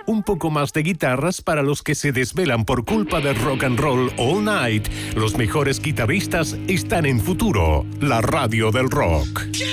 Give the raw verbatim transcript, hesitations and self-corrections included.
Un poco más de guitarras para los que se desvelan por culpa del rock and roll all night. Los mejores guitarristas están en Futuro, la radio del rock.